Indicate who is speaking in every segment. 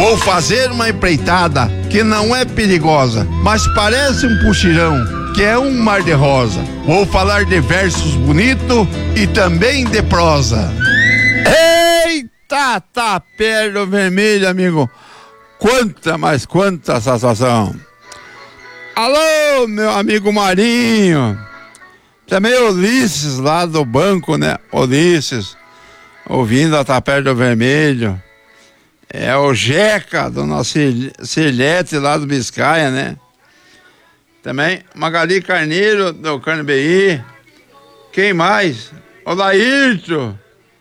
Speaker 1: Vou fazer uma empreitada que não é perigosa, mas parece um puxirão, que é um mar de rosa. Vou falar de versos bonitos e também de prosa. Eita, tapero vermelho, amigo. Quanta sensação. Alô, meu amigo Marinho. Também Ulisses lá do banco, né? Ulisses, ouvindo a Tapero Vermelho. É o Jeca do nosso Cirlete lá do Biscaia, né? Também Magali Carneiro do Carnebi. Quem mais? O Laírto.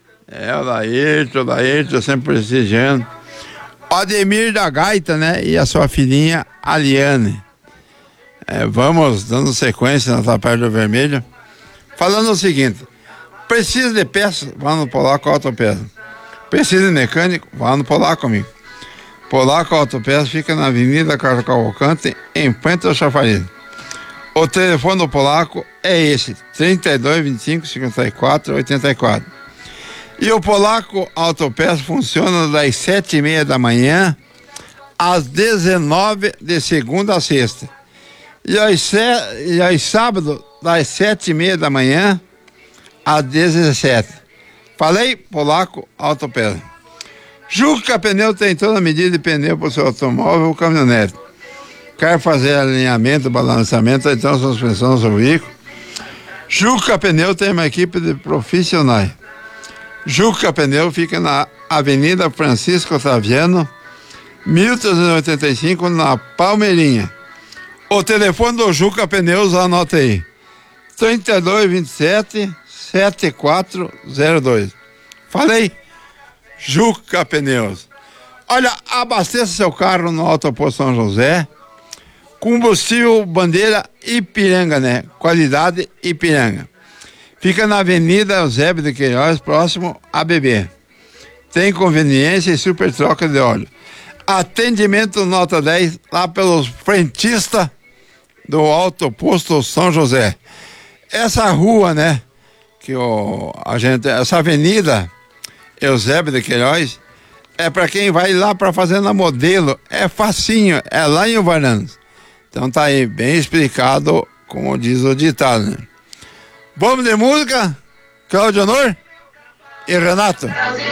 Speaker 1: O Laírto sempre prestigiando. O Ademir da Gaita, né? E a sua filhinha Aliane. Vamos dando sequência na Tapero Vermelho. Falando o seguinte: precisa de peça, vá no Polaco Autopeça. Precisa de mecânico, vá no Polaco comigo. Polaco Autopeça fica na Avenida Carlos Cavalcante, em frente ao chafariz. O telefone do Polaco é esse: 3225-5484. E o Polaco Autopeça funciona das 7h30 da manhã às 19h, de segunda a sexta. E aos sábados, das 7h30 da manhã às 17h. Falei? Polaco Autopeça. Juca Pneu tem toda a medida de pneu para o seu automóvel ou caminhonete. Quer fazer alinhamento, balanceamento, então suspensão do seu veículo? Juca Pneu tem uma equipe de profissionais. Juca Pneu fica na Avenida Francisco Otaviano, 1385, na Palmeirinha. O telefone do Juca Pneus, anota aí: 3227-7402. Falei? Juca Pneus. Olha, abasteça seu carro no Autoposto São José. Combustível Bandeira Ipiranga, né? Qualidade Ipiranga. Fica na Avenida Eusébio de Queiroz, próximo a BB. Tem conveniência e super troca de óleo. Atendimento nota 10 lá pelos frentistas do Autoposto São José. Essa rua, né? Essa avenida Eusébio de Queiroz é para quem vai lá para Fazenda Modelo. É facinho, é lá em Uvarandas. Então tá aí, bem explicado, como diz o ditado, né? Vamos de música? Cláudio Honor e Renato.